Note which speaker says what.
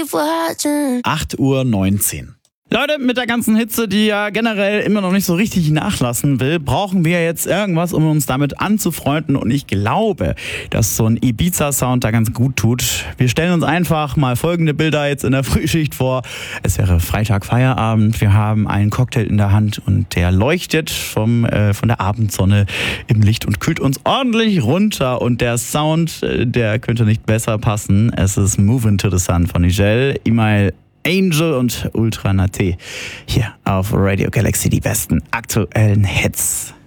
Speaker 1: 8:19 Uhr. Leute, mit der ganzen Hitze, die ja generell immer noch nicht so richtig nachlassen will, brauchen wir jetzt irgendwas, um uns damit anzufreunden. Und ich glaube, dass so ein Ibiza-Sound da ganz gut tut. Wir stellen uns einfach mal folgende Bilder jetzt in der Frühschicht vor. Es wäre Freitag Feierabend. Wir haben einen Cocktail in der Hand und der leuchtet von der Abendsonne im Licht und kühlt uns ordentlich runter. Und der Sound, der könnte nicht besser passen. Es ist Movin' to the Sun von Nigel, Email Angel und Ultra Nate. Hier auf Radio Galaxy die besten aktuellen Hits.